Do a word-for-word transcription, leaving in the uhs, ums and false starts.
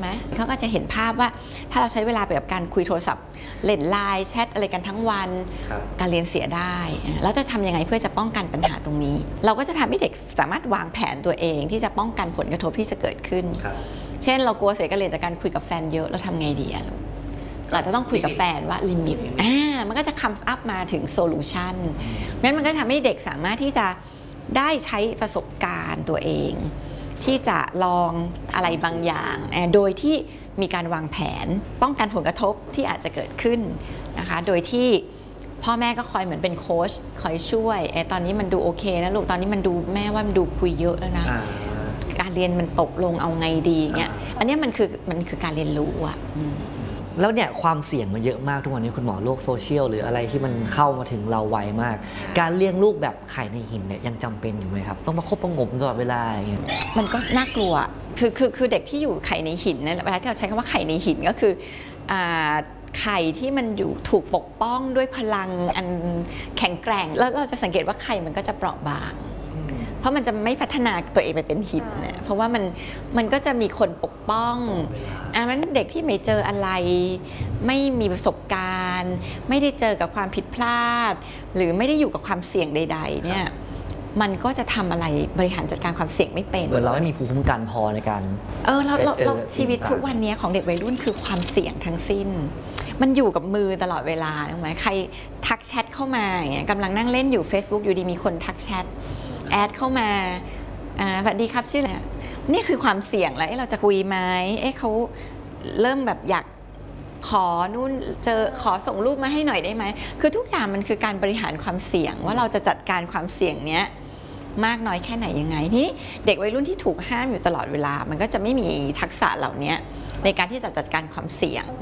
ไหมเขาก็จะเห็นภาพว่าถ้าเราใช้เวลาไปกับการคุยโทรศัพท์เล่นไลน์แชทอะไรกันทั้งวันการเรียนเสียได้แล้วจะทำยังไงเพื่อจะป้องกันปัญหาตรงนี้เราก็จะทำให้เด็กสามารถวางแผนตัวเองที่จะป้องกันผลกระทบที่จะเกิดขึ้นเช่นเรากลัวเสียการเรียนจากการคุยกับแฟนเยอะเราทำไงดีอะลูกเราจะต้องคุยกับแฟนว่าลิมิตอ่ามันก็จะคัมอัพมาถึงโซลูชันงั้นมันก็ทำให้เด็กสามารถที่จะได้ใช้ประสบการณ์ตัวเองที่จะลองอะไรบางอย่างโดยที่มีการวางแผนป้องกันผลกระทบที่อาจจะเกิดขึ้นนะคะโดยที่พ่อแม่ก็คอยเหมือนเป็นโค้ชคอยช่วยไอ้ตอนนี้มันดูโอเคนะลูกตอนนี้มันดูแม่ว่ามันดูคุยเยอะแล้วนะการเรียนมันตกลงเอาไงดีเงี้ยอันนี้มันคือมันคือการเรียนรู้อะแล้วเนี่ยความเสี่ยงมันเยอะมากทุกวันนี้คุณหมอโลกโซเชียลหรืออะไรที่มันเข้ามาถึงเราไวมากการเลี้ยงลูกแบบไข่ในหินเนี่ยยังจำเป็นอยู่ไหมครับต้องมาคบประงมตลอดเวลาอย่างเงี้ยมันก็น่ากลัวคือคือคือเด็กที่อยู่ไข่ในหินเนี่ยเวลาที่เราใช้คำว่าไข่ในหินก็คืออ่าไข่ที่มันอยู่ถูกปกป้องด้วยพลังอันแข็งแกร่งแล้วเราจะสังเกตว่าไข่มันก็จะเปราะบางเพราะมันจะไม่พัฒนาตัวเองไปเป็นหินนะเพราะว่ามันมันก็จะมีคนปกป้องอันนั้นเด็กที่ไม่เจออะไรไม่มีประสบการณ์ไม่ได้เจอกับความผิดพลาดหรือไม่ได้อยู่กับความเสี่ยงใดๆเนี่ยมันก็จะทำอะไรบริหารจัดการความเสี่ยงไม่เป็นเหมือนเราไม่มีภูมิคุ้มกันพอในการเออเราเราชีวิตทุกวันนี้ของเด็กวัยรุ่นคือความเสี่ยงทั้งสิ้นมันอยู่กับมือตลอดเวลาถูกไหมใครทักแชทเข้ามาอย่างเงี้ยกำลังนั่งเล่นอยู่ Facebook อยู่ดีมีคนทักแชทแอดเข้ามาสวัสดีครับชื่ออะไรนี่คือความเสี่ยงแล้วเราจะคุยไหมเอ๊ะเขาเริ่มแบบอยากขอนู่นเจอขอส่งรูปมาให้หน่อยได้ไหมคือทุกอย่างมันคือการบริหารความเสี่ยงว่าเราจะจัดการความเสี่ยงเนี้ยมากน้อยแค่ไหนยังไงที่เด็กวัยรุ่นที่ถูกห้ามอยู่ตลอดเวลามันก็จะไม่มีทักษะเหล่านี้ในการที่จะจัดการความเสี่ยง